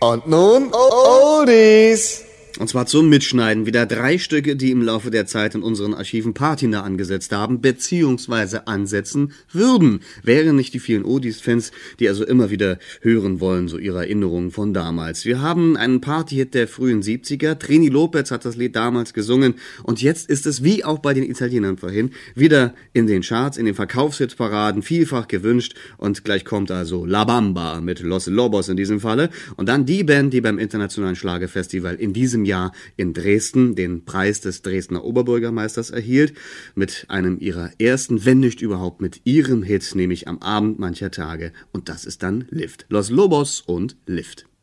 Und nun Oldies. Und zwar zum Mitschneiden wieder 3 Stücke, die im Laufe der Zeit in unseren Archiven Patina angesetzt haben, beziehungsweise ansetzen würden. Wären nicht die vielen Oldies-Fans, die also immer wieder hören wollen, so ihre Erinnerungen von damals. Wir haben einen Partyhit der frühen 70er. Trini Lopez hat das Lied damals gesungen. Und jetzt ist es, wie auch bei den Italienern vorhin, wieder in den Charts, in den Verkaufshitparaden, vielfach gewünscht. Und gleich kommt also La Bamba mit Los Lobos in diesem Falle. Und dann die Band, die beim Internationalen Schlagerfestival in diesem Jahr in Dresden den Preis des Dresdner Oberbürgermeisters erhielt, mit einem ihrer ersten, wenn nicht überhaupt mit ihrem Hit, nämlich Am Abend mancher Tage. Und das ist dann Lift. Los Lobos und Lift.